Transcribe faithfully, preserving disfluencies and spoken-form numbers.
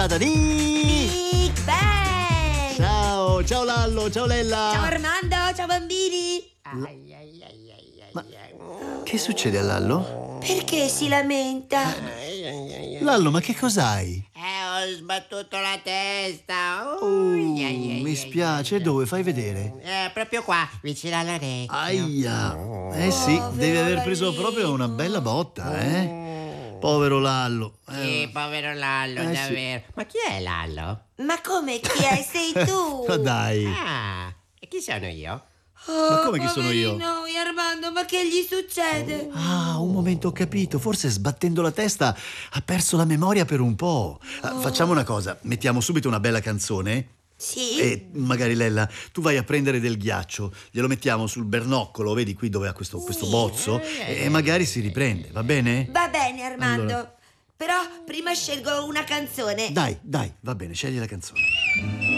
puntata di Big Bang! Ciao, ciao Lallo, ciao Lella. Ciao Armando, ciao bambini! Ai, ai, ai, ai, ai, Ma- ai. Che succede a Lallo? Perché si lamenta? Ai, ai, ai, ai. Lallo, ma che cos'hai? Eh, ho sbattuto la testa. Oh, Ui, ai, ai, mi ai, spiace, ai, ai. dove? Fai vedere. Eh, proprio qua, vicino all'orecchio. Aia. Eh sì, Povero devi aver preso Lallino. proprio una bella botta, eh? Povero Lallo. Sì, Eh, povero Lallo, Eh, sì. davvero. Ma chi è Lallo? Ma come chi è? Sei tu! Ma dai. Ah, e chi sono io? Oh, Ma come chi sono io? poverino, Armando, ma che gli succede? Ah, un momento, ho capito. Forse sbattendo la testa ha perso la memoria per un po'. Ah, facciamo una cosa, mettiamo subito una bella canzone. Sì? E magari Lella, tu vai a prendere del ghiaccio, glielo mettiamo sul bernoccolo, vedi qui dove ha questo, questo Sì. bozzo, e, e magari si riprende, va bene? Va bene, Armando. Allora. Però prima scelgo una canzone. Dai, dai, va bene, scegli la canzone.